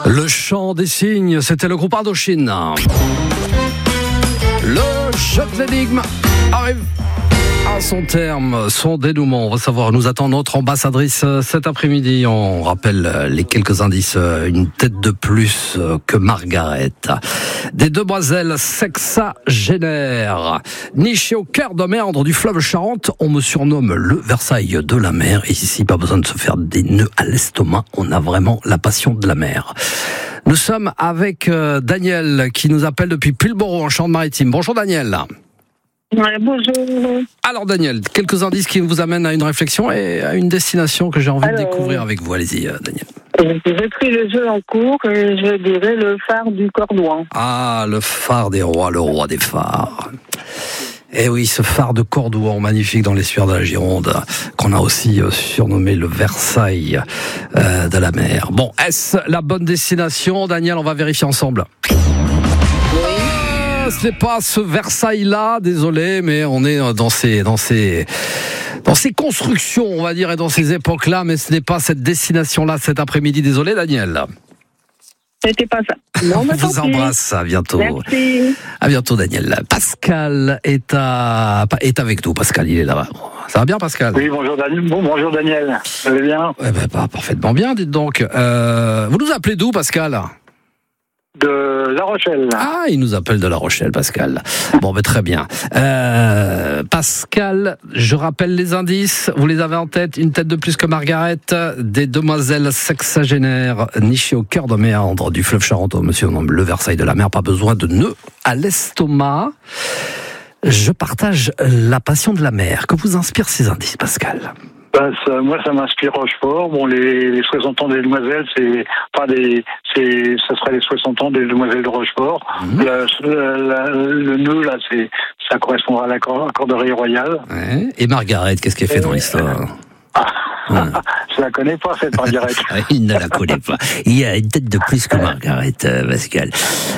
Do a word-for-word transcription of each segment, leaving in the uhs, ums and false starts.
Le chant des cygnes, c'était le groupe Indochine. Le jeu de l'énigme arrive à son terme, son dénouement. On va savoir, nous attend notre ambassadrice cet après-midi. On rappelle les quelques indices. Une tête de plus que Margaret. Des demoiselles sexagénaires. Nichées au cœur de méandre du fleuve Charente, on me surnomme le Versailles de la mer. Et ici, pas besoin de se faire des nœuds à l'estomac. On a vraiment la passion de la mer. Nous sommes avec euh, Daniel qui nous appelle depuis Pulboro en Charente-Maritime. Bonjour Daniel. Ouais, bonjour. Alors Daniel, quelques indices qui vous amènent à une réflexion et à une destination que j'ai envie Alors, de découvrir avec vous. Allez-y euh, Daniel. J'ai pris le jeu en cours et je dirais le phare du Cordouan. Ah, le phare des rois, le roi des phares. Eh oui, ce phare de Cordouan, magnifique dans l'estuaire de la Gironde, qu'on a aussi euh, surnommé le Versailles euh, de la mer. Bon, est-ce la bonne destination, Daniel? On va vérifier ensemble. Oui. Euh, ce n'est pas ce Versailles-là, désolé, mais on est dans ces, dans ces, dans ces constructions, on va dire, et dans ces époques-là, mais ce n'est pas cette destination-là cet après-midi. Désolé, Daniel. C'était pas ça. Non, on vous embrasse, à bientôt. Merci. À bientôt Daniel. Pascal est, à... est avec nous. Pascal, il est là-bas. Ça va bien Pascal? Oui, bonjour Daniel. Bon, bonjour Daniel. Ça va bien? Eh ben, bah, parfaitement bien, dites donc. Euh, vous nous appelez d'où Pascal? De La Rochelle. Ah, il nous appelle de La Rochelle, Pascal. Bon, ben très bien. Euh, Pascal, je rappelle les indices. Vous les avez en tête. Une tête de plus que Margaret. Des demoiselles sexagénaires nichées au cœur de méandre du fleuve Charente. Monsieur nomme le Versailles de la mer. Pas besoin de nœuds à l'estomac. Je partage la passion de la mer. Que vous inspirent ces indices, Pascal? Ben, ça, moi, ça m'inspire Rochefort. Bon, les, les soixante ans des demoiselles, c'est pas des, c'est, ça serait les soixante ans des demoiselles de Rochefort. Mmh. La, la, la, le nœud, là, c'est, ça correspondra à la corderie royale. Ouais. Et Margaret, qu'est-ce qu'elle fait dans l'histoire? Ah, ouais. Je la connais pas, cette Margaret. Il ne la connaît pas. Il y a une tête de plus que Margaret, euh, Pascal.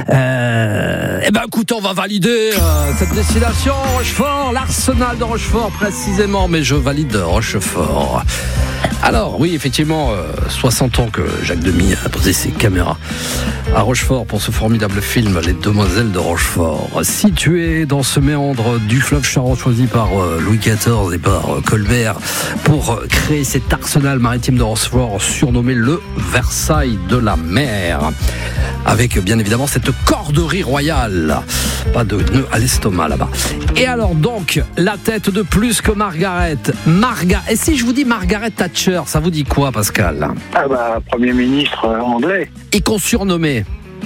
Euh, eh ben, écoute, on va valider euh, cette destination, Rochefort, l'arsenal de Rochefort précisément, mais je valide Rochefort. Alors, oui, effectivement, euh, soixante ans que Jacques Demy a posé ses caméras à Rochefort pour ce formidable film, Les Demoiselles de Rochefort. Situé dans ce méandre du fleuve Charente choisi par euh, Louis quatorze et par euh, Colbert pour créer cet arsenal maritime de Rochefort surnommé le Versailles de la mer. Avec bien évidemment cette corderie royale. Pas de nœud à l'estomac là-bas. Et alors donc, la tête de plus que Margaret. Marga. Et si je vous dis Margaret Thatcher, ça vous dit quoi, Pascal? Ah bah, Premier ministre anglais. Et qu'on surnommait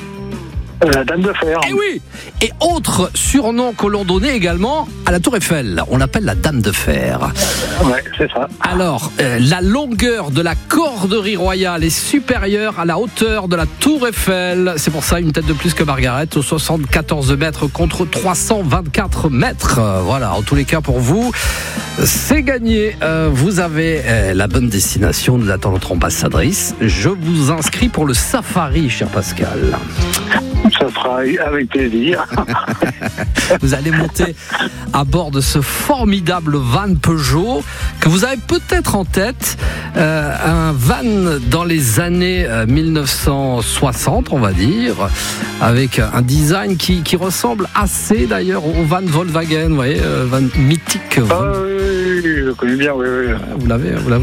la Dame de Fer. Eh oui. Et autre surnom que l'on donnait également à la Tour Eiffel. On l'appelle la Dame de Fer. Ouais, c'est ça. Alors, euh, la longueur de la corderie royale est supérieure à la hauteur de la Tour Eiffel. C'est pour ça une tête de plus que Margaret, aux soixante-quatorze mètres contre trois cent vingt-quatre mètres. Euh, voilà, en tous les cas pour vous, c'est gagné. Euh, vous avez euh, la bonne destination. Nous attend notre ambassadrice. Je vous inscris pour le safari, cher Pascal. Ça sera avec plaisir. Vous allez monter à bord de ce formidable van Peugeot que vous avez peut-être en tête, euh, un van dans les années euh, mille neuf cent soixante, on va dire, avec un design qui, qui ressemble assez d'ailleurs au van Volkswagen, vous voyez, euh, van mythique. Ah oui, oui, oui, je connais bien, oui, oui. Vous l'avez, vous l'avez.